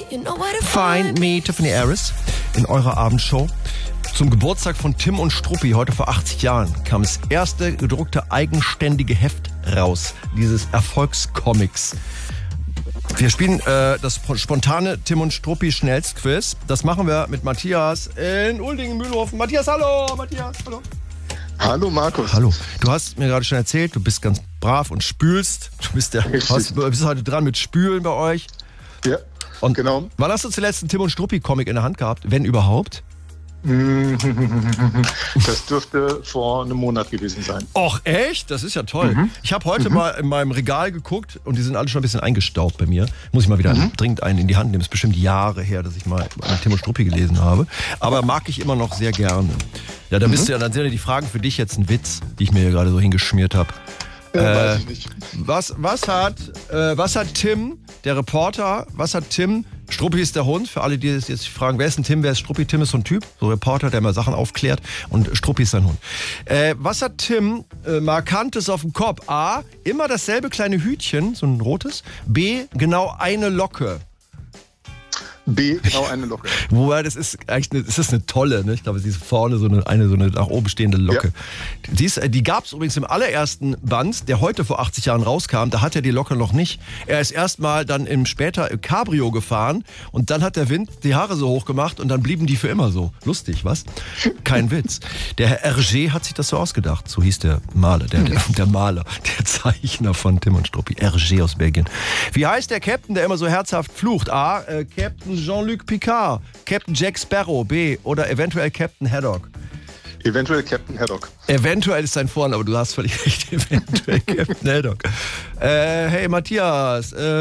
Find Me, Tiffany Harris, in eurer Abendshow. Zum Geburtstag von Tim und Struppi, heute vor 80 Jahren, kam das erste gedruckte eigenständige Heft raus, dieses Erfolgscomics. Wir spielen das spontane Tim und Struppi Schnellstquiz. Das machen wir mit Matthias in Uldingen-Mühlhofen. Matthias, hallo! Matthias, hallo! Hallo Markus. Hallo. Du hast mir gerade schon erzählt, du bist ganz brav und spülst. Du bist heute dran mit Spülen bei euch. Ja, und genau. Wann hast du zuletzt einen Tim und Struppi Comic in der Hand gehabt, wenn überhaupt? Das dürfte vor einem Monat gewesen sein. Och, echt? Das ist ja toll. Ich habe heute mal in meinem Regal geguckt und die sind alle schon ein bisschen eingestaubt bei mir. Muss ich mal wieder dringend einen in die Hand nehmen. Es ist bestimmt Jahre her, dass ich mal einen Tim und Struppi gelesen habe. Aber mag ich immer noch sehr gerne. Ja, dann sind ja die Fragen für dich jetzt ein Witz, die ich mir hier gerade so hingeschmiert habe. Weiß ich nicht. Was hat Tim, der Reporter, Struppi ist der Hund, für alle, die jetzt fragen, wer ist ein Tim, wer ist Struppi? Tim ist so ein Typ, so ein Reporter, der mal Sachen aufklärt, und Struppi ist sein Hund. Was hat Tim Markantes auf dem Kopf? A, immer dasselbe kleine Hütchen, so ein rotes. B, genau eine Locke. B, genau eine Locke. Wobei, das ist eine tolle, ne? Ich glaube, sie ist vorne so eine nach oben stehende Locke. Ja. Die gab es übrigens im allerersten Band, der heute vor 80 Jahren rauskam, da hat er die Locke noch nicht. Er ist erstmal dann später im Cabrio gefahren und dann hat der Wind die Haare so hoch gemacht und dann blieben die für immer so. Lustig, was? Kein Witz. Der Herr Hergé hat sich das so ausgedacht. So hieß der Maler, der Maler, der Zeichner von Tim und Struppi. Hergé aus Belgien. Wie heißt der Captain, der immer so herzhaft flucht? A, Captain Jean-Luc Picard, Captain Jack Sparrow, B, oder eventuell Captain Haddock. Eventuell Captain Haddock. Eventuell ist sein Vorname, aber du hast völlig recht. Eventuell Captain Haddock. Hey Matthias,